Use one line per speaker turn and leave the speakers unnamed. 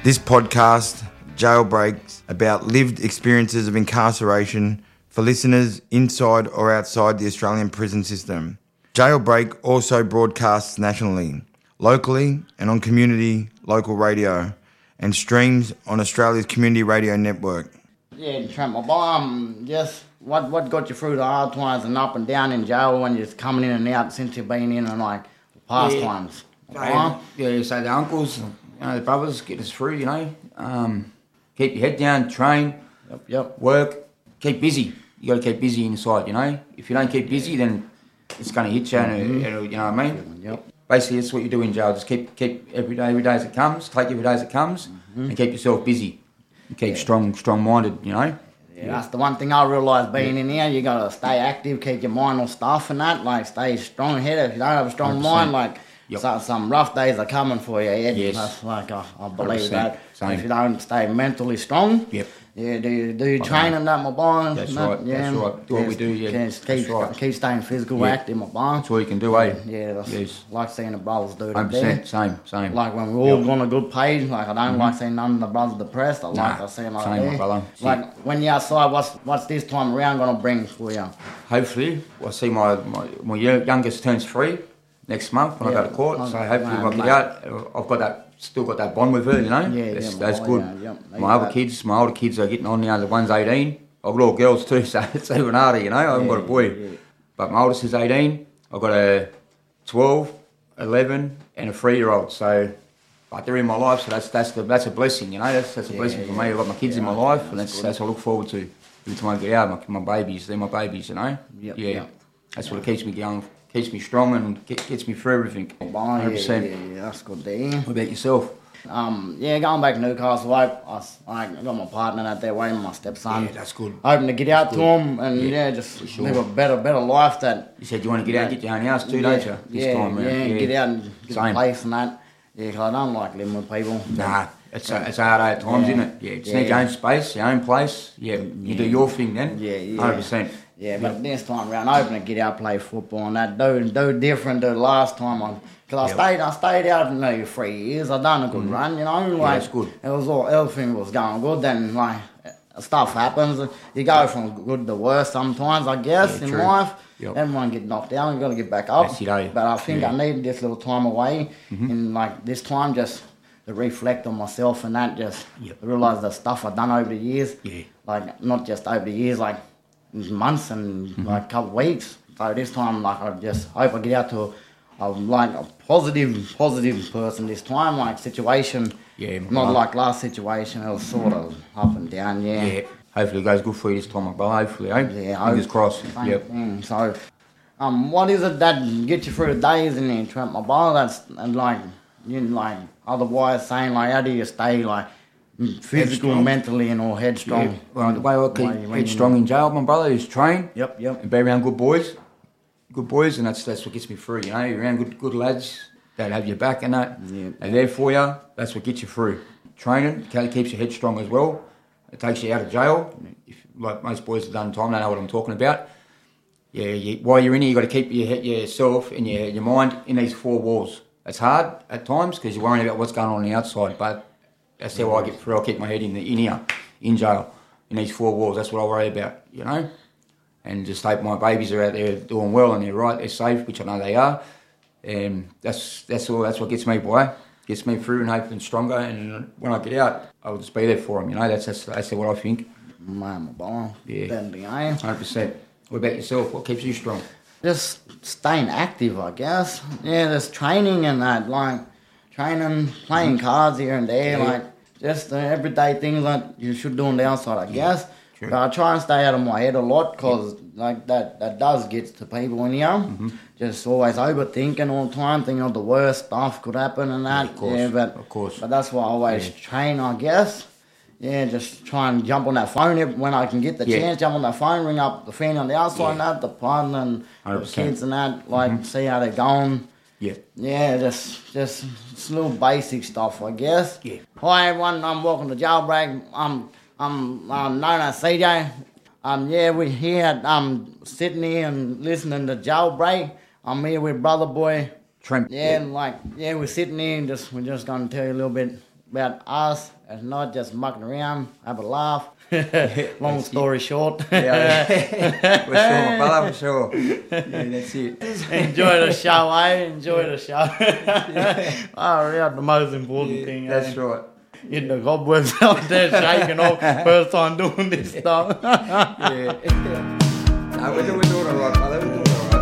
This podcast, Jailbreaks, about lived experiences of incarceration for listeners inside or outside the Australian prison system. Jailbreak also broadcasts nationally, locally and on community local radio, and streams on Australia's community radio network.
Yeah, Trent, just what got you through the hard times and up and down in jail when you're coming in and out since you've been in and like past times?
So the uncles, the brothers get us through, keep your head down, train, work, keep busy. You got to keep busy inside, If you don't keep busy, then it's going to hit you, and it'll, you know what I mean?
Yep.
Basically, that's what you do in jail. Just keep every day as it comes. Take every day as it comes, and keep yourself busy. And keep strong-minded,
Yeah, that's the one thing I realised being in here. You got to stay active, keep your mind on stuff and that. Like, stay strong-headed. If you don't have a strong
100%.
mind, like, some rough days are coming for you. Yeah,
yes.
That's like I believe that.
Same.
If you don't stay mentally strong, do you training that, my boy?
That's right.
Yeah,
that's right. Do what we do. Yeah,
keep staying physical active, my boy.
That's all you can do, eh?
Yeah, that's like seeing the brothers do that.
100%. Same.
Like when we're all on a good page, like I don't like seeing none of the brothers depressed. I see like
same,
there.
brother.
Like when you're outside, what's this time around gonna bring for you?
Hopefully, I see my youngest turns 3 next month when I go to court. So hopefully when I get out, I've still got that bond with her, that's good. My older kids are getting on now. The one's 18. I've got all girls too, so it's even harder, I haven't got a boy. Yeah. But my oldest is 18. I've got a 12, 11, and a 3-year-old. So, but they're in my life, so that's a blessing, That's a blessing for me. I've got my kids in my life, and that's what I look forward to every time I get out. My babies, they're my babies, That's what keeps me going. Keeps me strong and gets me through everything. 100%.
Yeah, that's good there.
What about yourself?
Going back to Newcastle, I got my partner out there waiting, my stepson.
Yeah, that's good.
Hoping to get out to him and just live a better life. That
you said you want to get out, get your own house too, don't you? This time around.
Get out and get a place and that. Yeah, because I don't like living with people.
Nah, it's hard at times, isn't it? Yeah, just need your own space, your own place. Yeah, you do your thing then. 100%.
Yeah, but this time around, I'm hoping to get out, play football and that. Do different to the last time. Because I stayed out for nearly 3 years. I done a good run,
that's good.
It was everything was going good. Then stuff happens. You go from good to worse sometimes, I guess, in life. Yep. Everyone get knocked down. You got to get back up. But I think I need this little time away, and this time just to reflect on myself and that. Just realise the stuff I've done over the years. Yeah. Not just over the years, months and a couple of weeks. So this time, I just hope I get out to a positive person this time. Situation, not like last situation. It was sort of up and down. Yeah.
Hopefully it goes good for you this time, brother. Hopefully,
Yeah.
Fingers crossed. Yep.
So, what is it that gets you through the days in there, Trent? My brother, otherwise saying how do you stay physical, mentally, and all headstrong?
Yeah. Well, the way I keep headstrong in jail, my brother, is train.
Yep.
And be around good boys, and that's what gets me through. You're around good lads that have your back and that. Yeah. They're there for you. That's what gets you through. Training keeps your head strong as well. It takes you out of jail. Like most boys have done time, they know what I'm talking about. While you're in here, you got to keep yourself and your mind in these 4 walls. It's hard at times because you're worrying about what's going on the outside, but that's how I get through. I keep my head in here, in jail, in these 4 walls. That's what I worry about, And just hope my babies are out there doing well and they're right, they're safe, which I know they are. And that's what gets me, boy. Gets me through and hoping stronger. And when I get out, I'll just be there for them, That's what I think.
Man, my boy.
Yeah.
100%.
What about yourself? What keeps you strong?
Just staying active, I guess. Yeah, there's training and that, training, playing cards here and there, just the everyday things that you should do on the outside, I guess.
True.
But I try and stay out of my head a lot because that does get to people in here. Just always overthinking all the time, thinking of the worst stuff could happen and that.
Of course.
But that's why I always train, I guess. Yeah, just try and jump on that phone when I can get the chance. Jump on that phone, ring up the fan on the outside and that, the partner and 100%. The kids and that. See how they're going. Yeah, just little basic stuff, I guess. Yeah. Hi everyone, I'm welcome to Jailbreak. I'm known as CJ. We're here at Sydney and listening to Jailbreak. I'm here with Brother Boy
Trent.
We're sitting here and we're just gonna tell you a little bit about us and not just mucking around, have a laugh. Long story short.
Yeah. For sure, my brother, for sure. Yeah, that's it.
Enjoy the show, eh? Enjoy the show. Oh, yeah, the most important thing.
That's right.
Getting the cobwebs out there shaking off. First time doing this stuff.
Yeah. No, we're doing all right, brother. We're doing